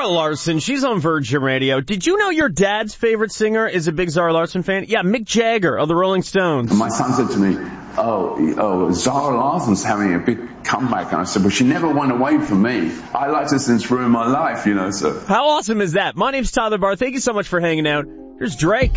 Larson, she's on Virgin Radio. Did you know your dad's favorite singer is a big Zara Larsson fan? Yeah, Mick Jagger of the Rolling Stones. My son said to me, oh, Zara Larson's having a big comeback. And I said, well, she never went away from me. I liked her since ruined my life, so. How awesome is that? My name's Tyler Barr. Thank you so much for hanging out. Here's Drake.